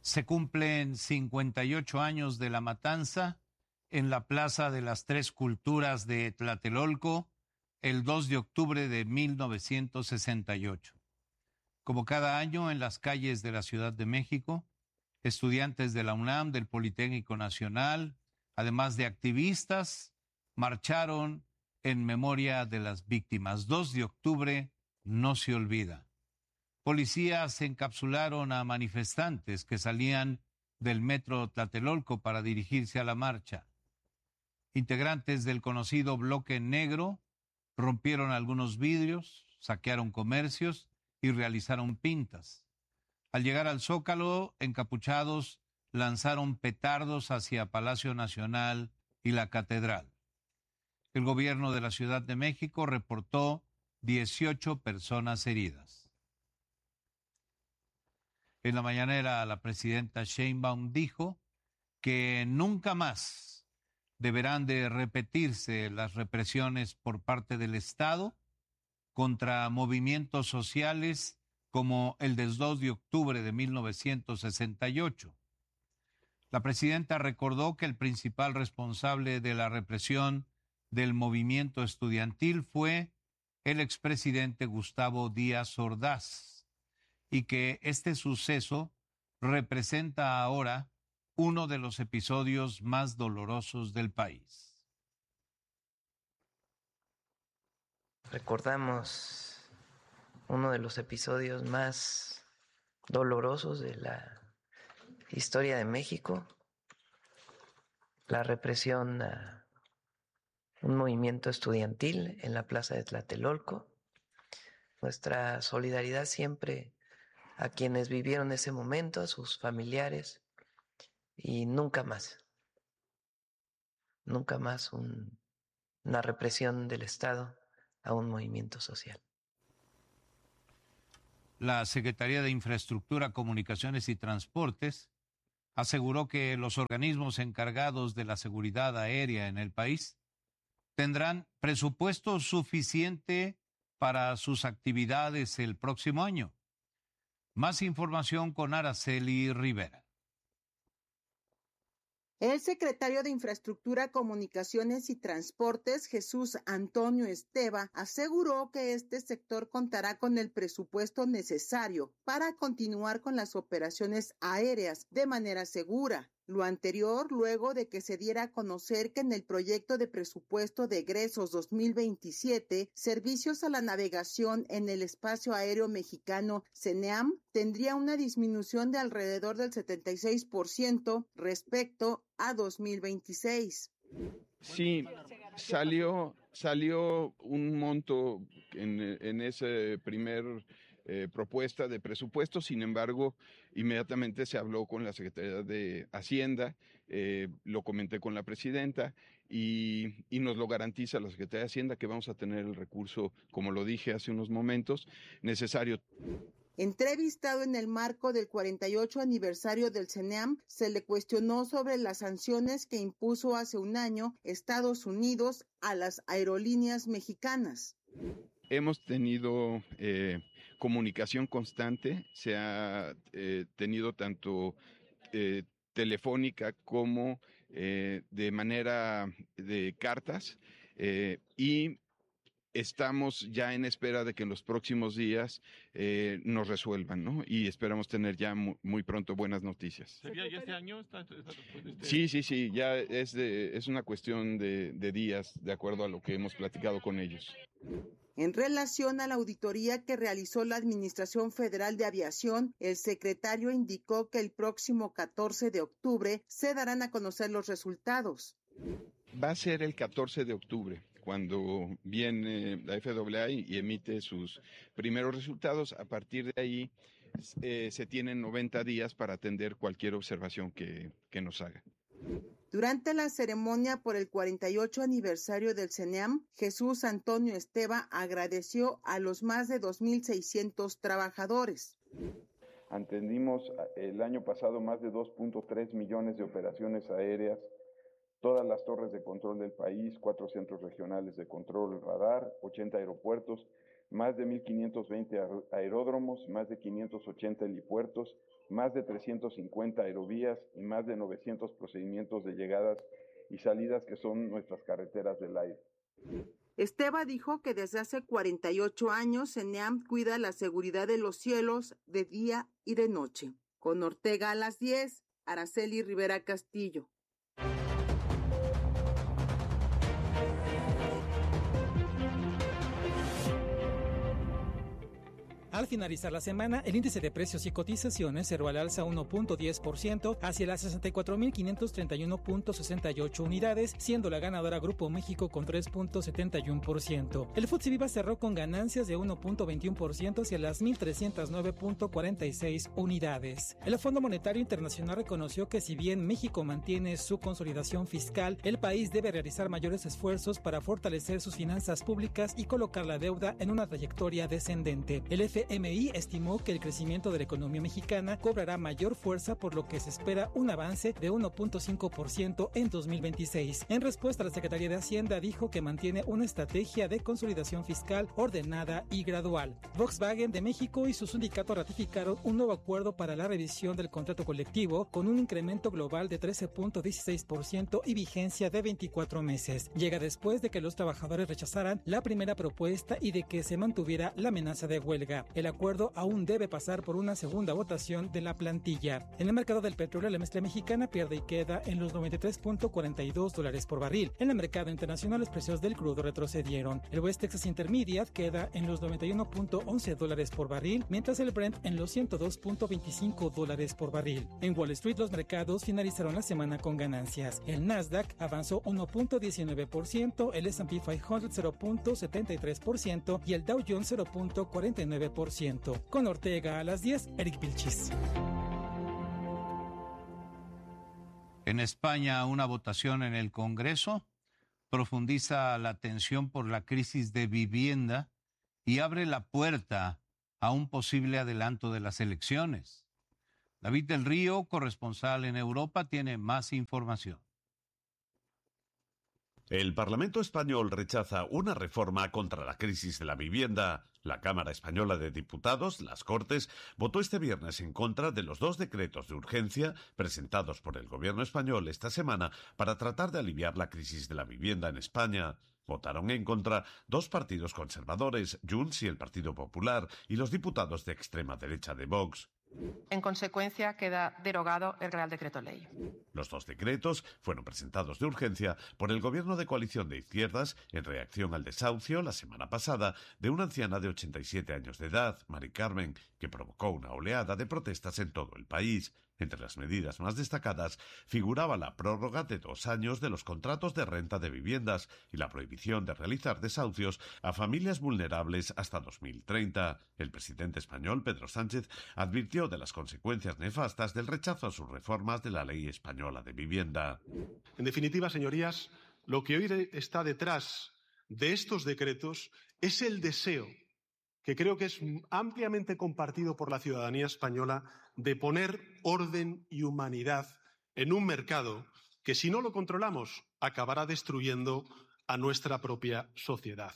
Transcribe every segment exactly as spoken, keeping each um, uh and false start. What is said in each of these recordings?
Se cumplen cincuenta y ocho años de la matanza en la Plaza de las Tres Culturas de Tlatelolco, el dos de octubre de mil novecientos sesenta y ocho. Como cada año en las calles de la Ciudad de México, estudiantes de la UNAM, del Politécnico Nacional, además de activistas, marcharon en memoria de las víctimas. dos de octubre no se olvida. Policías encapsularon a manifestantes que salían del metro Tlatelolco para dirigirse a la marcha. Integrantes del conocido Bloque Negro rompieron algunos vidrios, saquearon comercios y realizaron pintas. Al llegar al Zócalo, encapuchados lanzaron petardos hacia Palacio Nacional y la Catedral. El gobierno de la Ciudad de México reportó dieciocho personas heridas. En la mañanera, la presidenta Sheinbaum dijo que nunca más deberán de repetirse las represiones por parte del Estado contra movimientos sociales como el del dos de octubre de mil novecientos sesenta y ocho. La presidenta recordó que el principal responsable de la represión del movimiento estudiantil fue el expresidente Gustavo Díaz Ordaz, y que este suceso representa ahora uno de los episodios más dolorosos del país. Recordamos uno de los episodios más dolorosos de la historia de México, la represión a un movimiento estudiantil en la Plaza de Tlatelolco. Nuestra solidaridad siempre a quienes vivieron ese momento, a sus familiares, y nunca más, nunca más un, una represión del Estado a un movimiento social. La Secretaría de Infraestructura, Comunicaciones y Transportes aseguró que los organismos encargados de la seguridad aérea en el país tendrán presupuesto suficiente para sus actividades el próximo año. Más información con Araceli Rivera. El secretario de Infraestructura, Comunicaciones y Transportes, Jesús Antonio Esteva, aseguró que este sector contará con el presupuesto necesario para continuar con las operaciones aéreas de manera segura. Lo anterior, luego de que se diera a conocer que en el proyecto de presupuesto de egresos dos mil veintisiete, servicios a la navegación en el espacio aéreo mexicano, CENEAM, tendría una disminución de alrededor del setenta y seis por ciento respecto a dos mil veintiséis. Sí, salió, salió un monto en, en esa primer eh, propuesta de presupuesto. Sin embargo, inmediatamente se habló con la Secretaría de Hacienda, eh, lo comenté con la presidenta y, y nos lo garantiza la Secretaría de Hacienda que vamos a tener el recurso, como lo dije hace unos momentos, necesario. Entrevistado en el marco del cuarenta y ocho aniversario del CENEAM, se le cuestionó sobre las sanciones que impuso hace un año Estados Unidos a las aerolíneas mexicanas. Hemos tenido eh, comunicación constante, se ha eh, tenido tanto eh, telefónica como eh, de manera de cartas eh, y estamos ya en espera de que en los próximos días eh, nos resuelvan, ¿no? Y esperamos tener ya muy, muy pronto buenas noticias. ¿Sería ya este año? Esta, esta, este... Sí, sí, sí, ya es, de, es una cuestión de, de días, de acuerdo a lo que hemos platicado con ellos. En relación a la auditoría que realizó la Administración Federal de Aviación, el secretario indicó que el próximo catorce de octubre se darán a conocer los resultados. Va a ser el catorce de octubre. Cuando viene la F A A y emite sus primeros resultados. A partir de ahí eh, se tienen noventa días para atender cualquier observación que, que nos haga. Durante la ceremonia por el cuarenta y ocho aniversario del CENEAM, Jesús Antonio Esteva agradeció a los más de dos mil seiscientos trabajadores. Atendimos el año pasado más de dos punto tres millones de operaciones aéreas, todas las torres de control del país, cuatro centros regionales de control radar, ochenta aeropuertos, más de mil quinientos veinte aeródromos, más de quinientos ochenta helipuertos, más de trescientos cincuenta aerovías y más de novecientos procedimientos de llegadas y salidas que son nuestras carreteras del aire. Esteba dijo que desde hace cuarenta y ocho años CENEAM cuida la seguridad de los cielos de día y de noche. Con Ortega a las diez, Araceli Rivera Castillo. Al finalizar la semana, el índice de precios y cotizaciones cerró al alza uno punto diez por ciento hacia las sesenta y cuatro mil quinientos treinta y uno punto sesenta y ocho unidades, siendo la ganadora Grupo México con tres punto setenta y uno por ciento. El F T S E Viva cerró con ganancias de uno punto veintiuno por ciento hacia las mil trescientos nueve punto cuarenta y seis unidades. El Fondo Monetario Internacional reconoció que si bien México mantiene su consolidación fiscal, el país debe realizar mayores esfuerzos para fortalecer sus finanzas públicas y colocar la deuda en una trayectoria descendente. El F M I estimó que el crecimiento de la economía mexicana cobrará mayor fuerza, por lo que se espera un avance de uno punto cinco por ciento en dos mil veintiséis. En respuesta, la Secretaría de Hacienda dijo que mantiene una estrategia de consolidación fiscal ordenada y gradual. Volkswagen de México y sus sindicatos ratificaron un nuevo acuerdo para la revisión del contrato colectivo con un incremento global de trece punto dieciséis por ciento y vigencia de veinticuatro meses. Llega después de que los trabajadores rechazaran la primera propuesta y de que se mantuviera la amenaza de huelga. El acuerdo aún debe pasar por una segunda votación de la plantilla. En el mercado del petróleo, la mezcla mexicana pierde y queda en los noventa y tres punto cuarenta y dos dólares por barril. En el mercado internacional, los precios del crudo retrocedieron. El West Texas Intermediate queda en los noventa y uno punto once dólares por barril, mientras el Brent en los ciento dos punto veinticinco dólares por barril. En Wall Street, los mercados finalizaron la semana con ganancias. El Nasdaq avanzó uno punto diecinueve por ciento, el S and P quinientos cero punto setenta y tres por ciento y el Dow Jones cero punto cuarenta y nueve por ciento. Con Ortega a las diez, Eric Vilchis. En España, una votación en el Congreso profundiza la tensión por la crisis de vivienda y abre la puerta a un posible adelanto de las elecciones. David del Río, corresponsal en Europa, tiene más información. El Parlamento español rechaza una reforma contra la crisis de la vivienda. La Cámara Española de Diputados, las Cortes, votó este viernes en contra de los dos decretos de urgencia presentados por el gobierno español esta semana para tratar de aliviar la crisis de la vivienda en España. Votaron en contra dos partidos conservadores, Junts y el Partido Popular, y los diputados de extrema derecha de Vox. En consecuencia, queda derogado el Real Decreto Ley. Los dos decretos fueron presentados de urgencia por el Gobierno de coalición de izquierdas en reacción al desahucio la semana pasada de una anciana de ochenta y siete años de edad, Mari Carmen, que provocó una oleada de protestas en todo el país. Entre las medidas más destacadas figuraba la prórroga de dos años de los contratos de renta de viviendas y la prohibición de realizar desahucios a familias vulnerables hasta dos mil treinta. El presidente español, Pedro Sánchez, advirtió de las consecuencias nefastas del rechazo a sus reformas de la Ley Española de Vivienda. En definitiva, señorías, lo que hoy está detrás de estos decretos es el deseo, que creo que es ampliamente compartido por la ciudadanía española, de poner orden y humanidad en un mercado que, si no lo controlamos, acabará destruyendo a nuestra propia sociedad.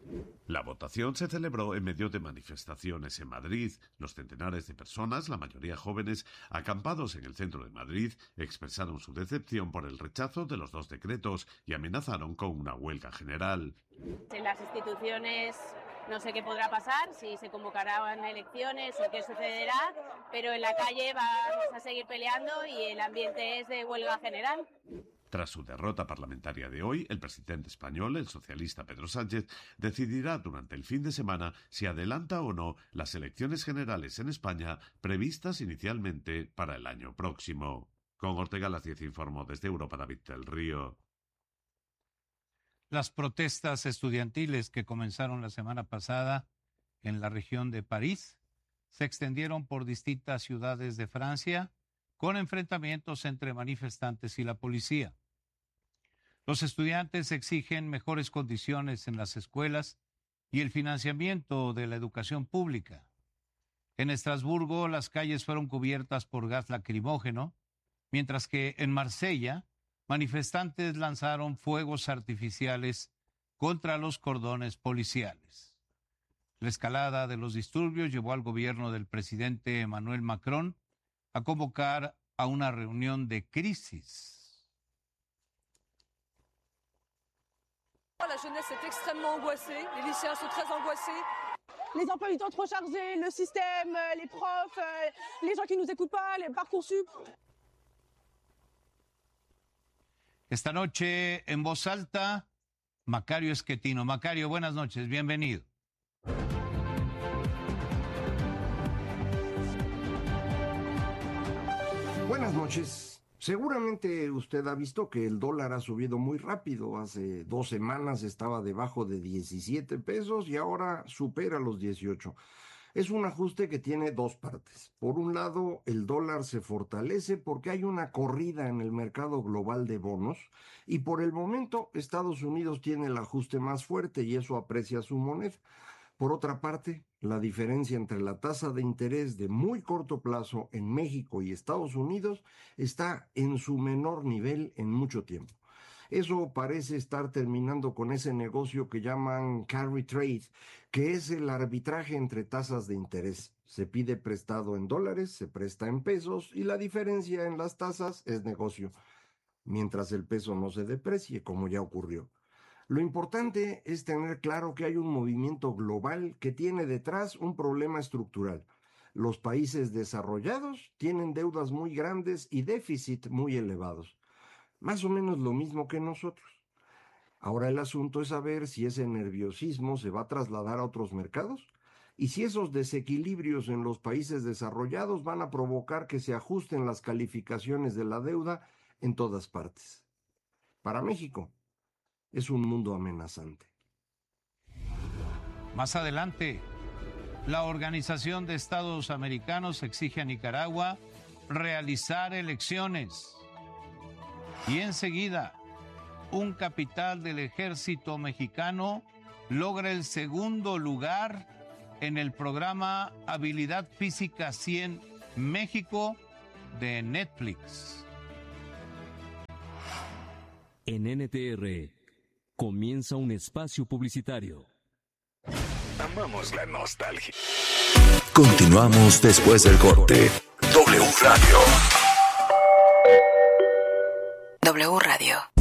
La votación se celebró en medio de manifestaciones en Madrid. Los centenares de personas, la mayoría jóvenes, acampados en el centro de Madrid, expresaron su decepción por el rechazo de los dos decretos y amenazaron con una huelga general. En las instituciones no sé qué podrá pasar, si se convocarán elecciones o qué sucederá, pero en la calle vamos a seguir peleando y el ambiente es de huelga general. Tras su derrota parlamentaria de hoy, el presidente español, el socialista Pedro Sánchez, decidirá durante el fin de semana si adelanta o no las elecciones generales en España previstas inicialmente para el año próximo. Con Ortega a las diez informó desde Europa David del Río. Las protestas estudiantiles que comenzaron la semana pasada en la región de París se extendieron por distintas ciudades de Francia con enfrentamientos entre manifestantes y la policía. Los estudiantes exigen mejores condiciones en las escuelas y el financiamiento de la educación pública. En Estrasburgo, las calles fueron cubiertas por gas lacrimógeno, mientras que en Marsella, manifestantes lanzaron fuegos artificiales contra los cordones policiales. La escalada de los disturbios llevó al gobierno del presidente Emmanuel Macron a convocar a una reunión de crisis. La jeunesse est extrêmement angoissée, les lycéens sont très angoissés. Les emplois du temps trop chargés, le système, les profs, les gens qui nous écoutent pas, les Parcoursup. Esta noche en Voz Alta, Macario Esquetino. Macario, buenas noches, bienvenido. Buenas noches. Seguramente usted ha visto que el dólar ha subido muy rápido. Hace dos semanas estaba debajo de diecisiete pesos y ahora supera los dieciocho. Es un ajuste que tiene dos partes. Por un lado, el dólar se fortalece porque hay una corrida en el mercado global de bonos y por el momento Estados Unidos tiene el ajuste más fuerte y eso aprecia su moneda. Por otra parte, la diferencia entre la tasa de interés de muy corto plazo en México y Estados Unidos está en su menor nivel en mucho tiempo. Eso parece estar terminando con ese negocio que llaman carry trade, que es el arbitraje entre tasas de interés. Se pide prestado en dólares, se presta en pesos y la diferencia en las tasas es negocio, mientras el peso no se deprecie, como ya ocurrió. Lo importante es tener claro que hay un movimiento global que tiene detrás un problema estructural. Los países desarrollados tienen deudas muy grandes y déficit muy elevados. Más o menos lo mismo que nosotros. Ahora el asunto es saber si ese nerviosismo se va a trasladar a otros mercados y si esos desequilibrios en los países desarrollados van a provocar que se ajusten las calificaciones de la deuda en todas partes. Para México es un mundo amenazante. Más adelante, la Organización de Estados Americanos exige a Nicaragua realizar elecciones. Y enseguida, un capitán del ejército mexicano logra el segundo lugar en el programa Habilidad Física cien México de Netflix. En N T R comienza un espacio publicitario. Amamos la nostalgia. Continuamos después del corte. W Radio. W Radio.